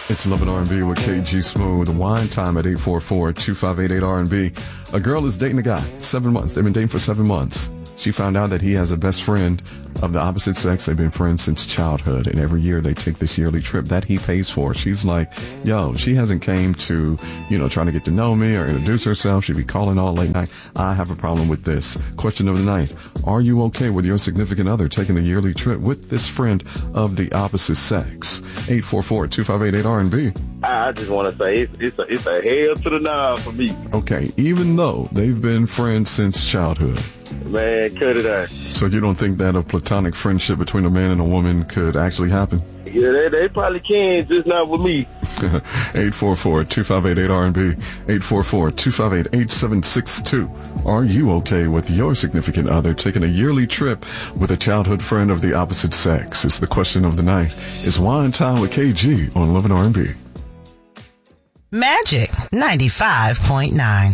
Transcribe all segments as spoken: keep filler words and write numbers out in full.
It's Love and R and B with K G Smooth. Wine time at eight four four, two five eight eight, R and B. A girl is dating a guy. Seven months. They've been dating for seven months. She found out that he has a best friend of the opposite sex. They've been friends since childhood, and every year they take this yearly trip that he pays for. She's like, yo, she hasn't came to, you know, trying to get to know me or introduce herself. She'd be calling all late night. I have a problem with this. Question of the night. Are you okay with your significant other taking a yearly trip with this friend of the opposite sex? eight four four, two five eight eight, R and B. I just want to say it's, it's, a, it's a hell to the nine for me. Okay, even though they've been friends since childhood. Man, cut it out. So you don't think that a platonic friendship between a man and a woman could actually happen? Yeah, they, they probably can, just not with me. eight four four, two five eight eight, R and B. eight four four, two five eight, eight seven six two. Are you okay with your significant other taking a yearly trip with a childhood friend of the opposite sex? It's the question of the night. It's Wine Time with K G on Love and R and B. Magic ninety-five point nine.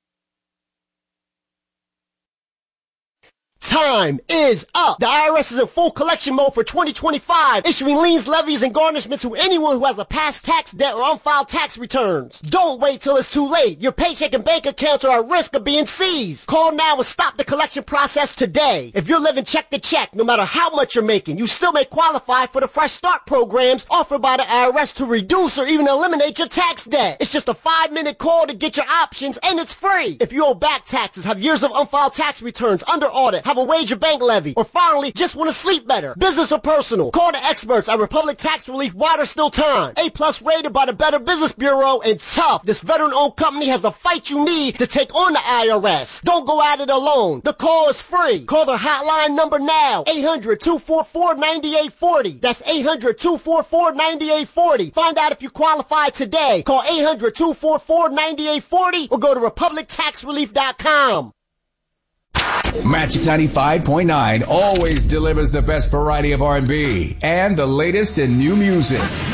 Time is up. The I R S is in full collection mode for twenty twenty-five, issuing liens, levies, and garnishments to anyone who has a past tax debt or unfiled tax returns. Don't wait till it's too late. Your paycheck and bank accounts are at risk of being seized. Call now and stop the collection process today. If you're living check to check, no matter how much you're making, you still may qualify for the Fresh Start programs offered by the I R S to reduce or even eliminate your tax debt. It's just a five-minute call to get your options, and it's free. If you owe back taxes, have years of unfiled tax returns under audit, have a wage or bank levy, or finally just want to sleep better, business or personal, call the experts at Republic Tax Relief while there's still time. A plus rated by the Better Business Bureau, and tough. This veteran-owned company has the fight you need to take on the I R S. Don't go at it alone. The call is free. Call their hotline number now, eight hundred, two four four, nine eight four zero. That's eight hundred, two four four, nine eight four zero. Find out if you qualify today. Call eight hundred, two four four, nine eight four zero or go to republic tax relief dot com. Magic ninety-five point nine always delivers the best variety of R and B and the latest in new music.